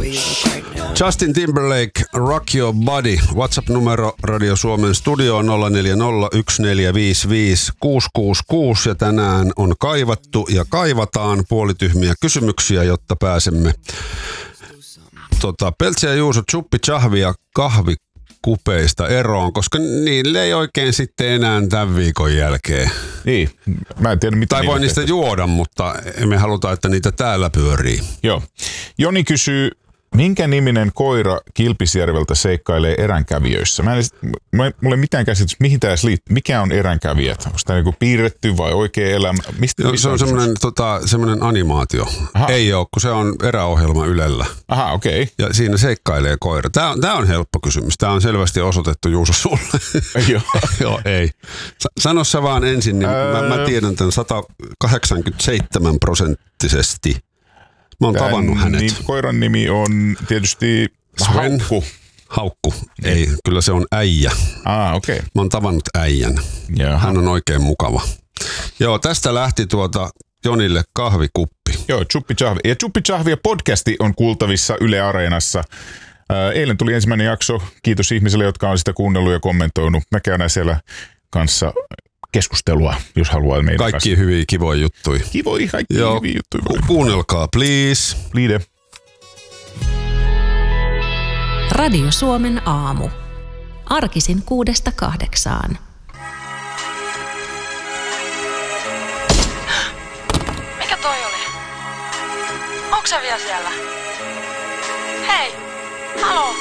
Justin Timberlake, Rock Your Body. WhatsApp-numero Radio Suomen studio 0401455666 ja tänään on kaivattu ja kaivataan puolityhmiä kysymyksiä, jotta pääsemme Peltsi ja Juuso chuppi chahvia kahvikupeista eroon, koska niille ei oikein sitten enää tämän viikon jälkeen. Niin, mä en tiedä mitä. Tai voi niistä juoda, mutta emme haluta, että niitä täällä pyörii. Joo. Joni kysyy, minkä niminen koira Kilpisjärveltä seikkailee eränkävijöissä? Mulla ei mitään käsitys, mihin tämä liittyy. Mikä on eränkävijät? Onko tämä niinku piirretty vai oikea elämä? Se on semmoinen animaatio. Aha. Ei ole, kun se on eräohjelma Ylellä. Aha, okei. Okay. Ja siinä seikkailee koira. Tämä on helppo kysymys. Tämä on selvästi osoitettu Juuso sulle. Joo. Joo, ei. Sano sä vaan ensin, niin mä tiedän tämän 187%. Mä oon tavannut hänet. Niin, koiran nimi on tietysti Sven. Haukku. Ei, kyllä se on äijä. Okei. Okay. Mä oon tavannut äijän. Jaha. Hän on oikein mukava. Joo, tästä lähti Jonille kahvikuppi. Joo, Chuppi Chahvi. Ja Chuppi Chahvi ja podcasti on kuultavissa Yle Areenassa. Eilen tuli ensimmäinen jakso. Kiitos ihmisille, jotka on sitä kuunnellut ja kommentoinut. Me käydään siellä kanssa keskustelua, jos haluaa meidän kaikki kanssa. Hyviä, kivoja juttuja. Kaikki hyviä juttuja. Kuunnelkaa, please. Please. Radio Suomen aamu. Arkisin 6–8. Mikä toi oli? Onks sä vielä siellä? Hei! Halo!